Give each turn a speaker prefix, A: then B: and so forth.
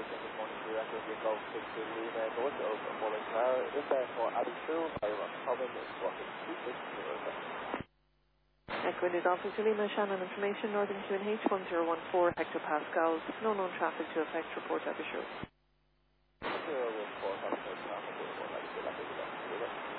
A: good morning to you. I'm going to Golf 6 to Lima North over Holland Tower. Is there for Abisu, Byron Common, is walking 2600.
B: Echo Indies Office to Lima, Shannon Information, Northern QNH 1014 hectopascals. No known traffic to affect report Abisu.
A: 1014 hectopascals,